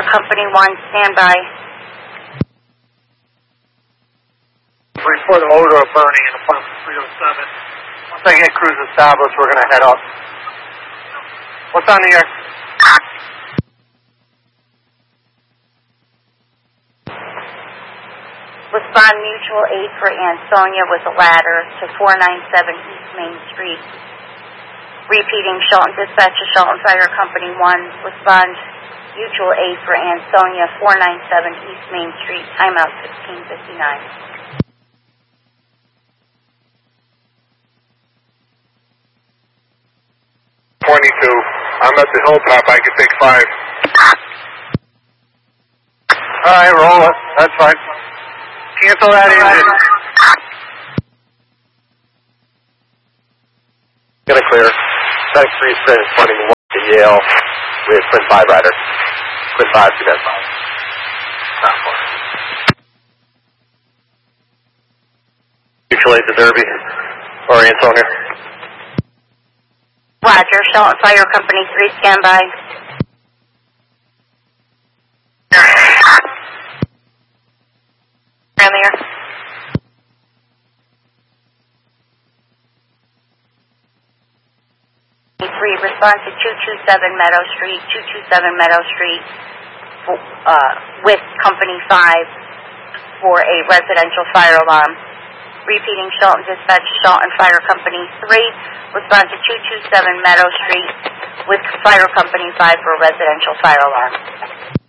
Company 1, standby. Report odor of burning in apartment 307. Once I get crews established, we're going to head up. What's on the air? Respond mutual aid for Ansonia with a ladder to 497 East Main Street. Repeating, Shelton Dispatch to Shelton Fire Company 1. Respond mutual aid for Ansonia, 497 East Main Street. Timeout 1659. 22. I'm at the hilltop. I can take 5. All right, roll it. That's fine. Cancel that engine. Gonna clear. Tech 3 sprint is running 1 to Yale with Sprint 5 rider. Sprint 5 to that 5. Not far. Mutual aid to Derby or Ansonia. Roger, Shelton Fire Company 3, standby. Earlier. Respond to 227 Meadow Street, 227 Meadow Street, with Company 5 for a residential fire alarm. Repeating, Shelton Dispatch, Shelton Fire Company 3, respond to 227 Meadow Street with Fire Company 5 for a residential fire alarm.